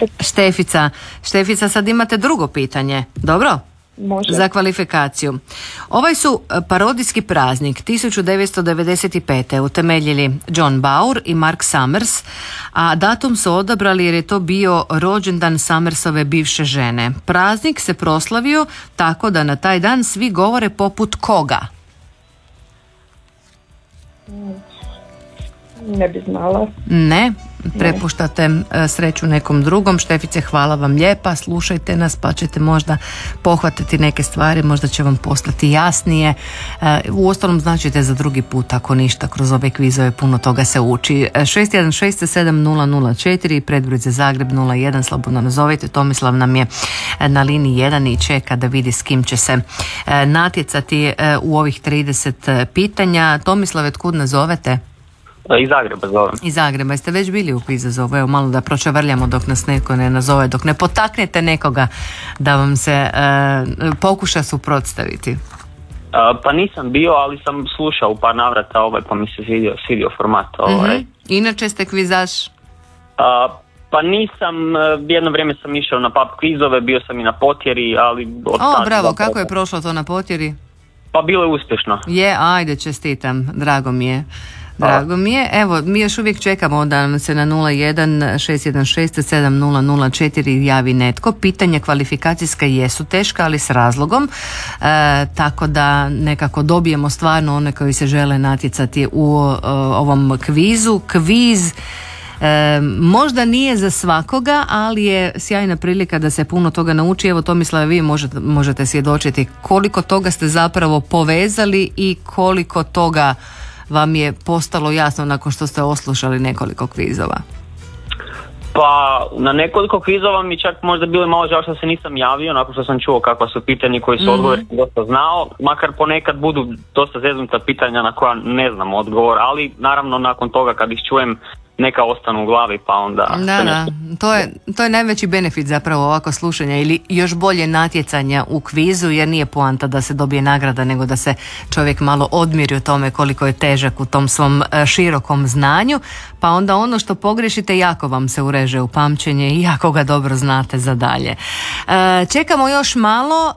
Štefica, sad imate drugo pitanje, dobro? Može. Za kvalifikaciju. Ovaj su parodijski praznik 1995. utemeljili John Bauer i Mark Summers, a datum su odabrali jer je to bio rođendan Summersove bivše žene. Praznik se proslavio tako da na taj dan svi govore poput koga? Ne bi znala. Ne, prepuštate sreću nekom drugom. Štefice, hvala vam lijepa, slušajte nas pa ćete možda pohvatiti neke stvari, možda će vam postati jasnije. Uostalom značite za drugi put, ako ništa, kroz ove kvizove puno toga se uči. 61670004, predbroj za Zagreb 01, slobodno nazovite. Tomislav nam je na liniji 1 i čeka da vidi s kim će se natjecati u ovih 30 pitanja. Tomislave, tkud nazovete? Iz Zagreba zovem. Iz Zagreba. Jeste već bili u izazovu? Evo malo da pročavrljamo dok nas netko ne nazove, dok ne potaknete nekoga da vam se pokuša suprotstaviti. Pa nisam bio, ali sam slušao u par navrata pa mi se svidio format. Inače ste kvizaš? Pa nisam, jedno vrijeme sam išao na pub kvizove, bio sam i na Potjeri, ali... Bravo, kako je prošlo to na Potjeri? Pa bilo je uspješno. Ajde, čestitam, drago mi je. Drago mi je. Evo, mi još uvijek čekamo da nam se na 01-616-7004 javi netko. Pitanja kvalifikacijska jesu teška, ali s razlogom. Tako da nekako dobijemo stvarno one koji se žele natjecati u ovom kvizu. Kviz možda nije za svakoga, ali je sjajna prilika da se puno toga nauči. Evo, Tomislava, vi možete svjedočiti koliko toga ste zapravo povezali i koliko toga vam je postalo jasno nakon što ste oslušali nekoliko kvizova. Pa na nekoliko kvizova mi čak možda bilo malo žao što se nisam javio, nakon što sam čuo kakva su pitanja koji su odgovori dosta znao, makar ponekad budu dosta zeznuta pitanja na koja ne znam odgovor, ali naravno nakon toga kad ih čujem neka ostanu u glavi pa onda... Da, to je najveći benefit zapravo ovako slušanja ili još bolje natjecanja u kvizu, jer nije poanta da se dobije nagrada, nego da se čovjek malo odmiri u tome koliko je težak u tom svom širokom znanju, pa onda ono što pogrešite jako vam se ureže u pamćenje i jako ga dobro znate za dalje. Čekamo još malo.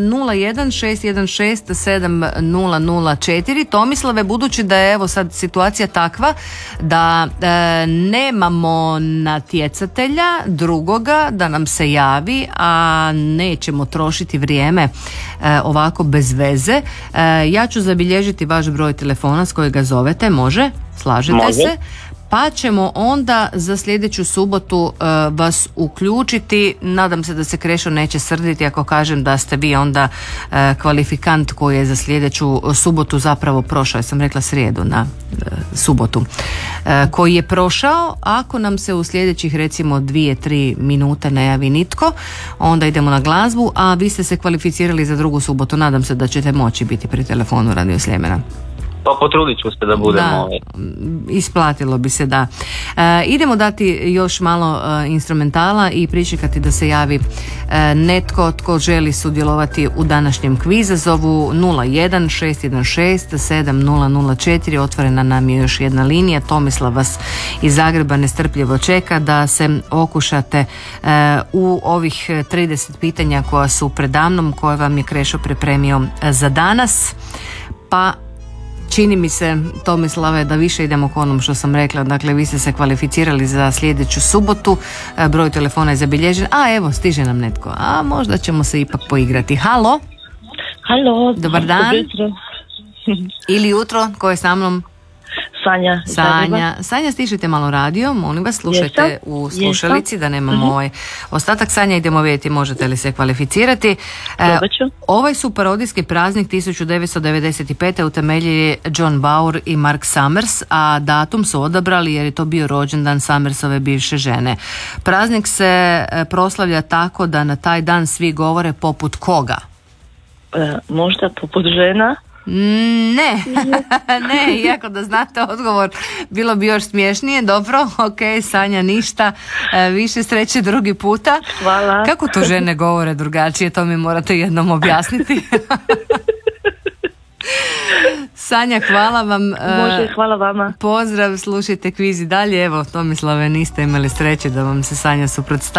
01-616-7004. Tomislave, budući da je evo sad situacija takva da nemamo natjecatelja drugoga da nam se javi, a nećemo trošiti vrijeme ovako bez veze, ja ću zabilježiti vaš broj telefona s kojega zovete. Može? Slažete se? Pa ćemo onda za sljedeću subotu vas uključiti. Nadam se da se Krešo neće srditi ako kažem da ste vi onda kvalifikant koji je za sljedeću subotu zapravo prošao. Ja sam rekla srijedu na subotu. Koji je prošao. Ako nam se u sljedećih recimo 2-3 minute ne javi nitko, onda idemo na glazbu, a vi ste se kvalificirali za drugu subotu. Nadam se da ćete moći biti pri telefonu Radio Sljemena. Pa potrudit ću se da budemo. Isplatilo bi se, da. Idemo dati još malo instrumentala i pričekati da se javi netko tko želi sudjelovati u današnjem kvizazovu. 01-616-7004. Otvorena nam je još jedna linija. Tomislav vas iz Zagreba nestrpljivo čeka da se okušate u ovih 30 pitanja koja su predamnom, koje vam je Krešo pripremio za danas. Pa čini mi se, Tomislave, da više idemo k onom što sam rekla. Dakle, vi ste se kvalificirali za sljedeću subotu, broj telefona je zabilježen, a evo, stiže nam netko, a možda ćemo se ipak poigrati. Halo? Halo. Dobar dan. Ili jutro, ko je sa mnom? Sanja, stišite malo radio, molim vas, slušajte u slušalici da nemamo ostatak. Sanja, idemo vidjeti možete li se kvalificirati. Ovaj su parodijski praznik 1995. utemeljili John Bauer i Mark Summers, a datum su odabrali jer je to bio rođendan Summersove bivše žene. Praznik se proslavlja tako da na taj dan svi govore poput koga? Možda poput žena? Ne, iako da znate odgovor bilo bi još smješnije. Dobro, ok, Sanja, ništa, više sreće drugi puta. Hvala. Kako to žene govore drugačije, to mi morate jednom objasniti. Sanja, hvala vam. Može, hvala vama. Pozdrav, slušajte kviz i dalje. Evo, Tomislave, niste imali sreće da vam se Sanja suprotstavila.